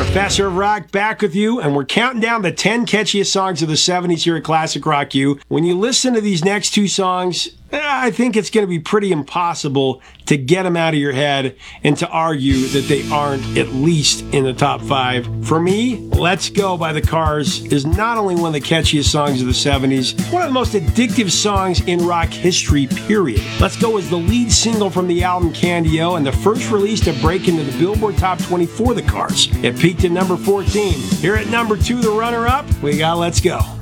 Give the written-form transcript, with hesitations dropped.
Professor of Rock back with you, and we're counting down the 10 catchiest songs of the 70s here at Classic Rock U. When you listen to these next two songs, I think it's going to be pretty impossible to get them out of your head and to argue that they aren't at least in the top 5. For me, Let's Go by the Cars is not only one of the catchiest songs of the 70s, one of the most addictive songs in rock history, period. Let's Go is the lead single from the album Candy-O and the first release to break into the Billboard Top 20 for the Cars. It peaked at number 14. Here at number 2, the runner-up, we got Let's Go.